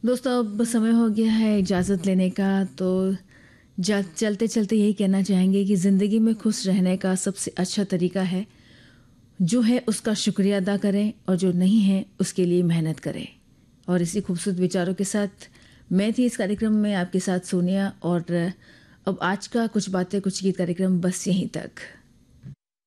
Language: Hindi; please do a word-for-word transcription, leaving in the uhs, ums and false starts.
दोस्तों अब समय हो गया है इजाज़त लेने का। तो जा चलते चलते यही कहना चाहेंगे कि ज़िंदगी में खुश रहने का सबसे अच्छा तरीका है, जो है उसका शुक्रिया अदा करें और जो नहीं है उसके लिए मेहनत करें। और इसी खूबसूरत विचारों के साथ मैं थी इस कार्यक्रम में आपके साथ सोनिया। और अब आज का कुछ बातें कुछ गीत कार्यक्रम बस यहीं तक।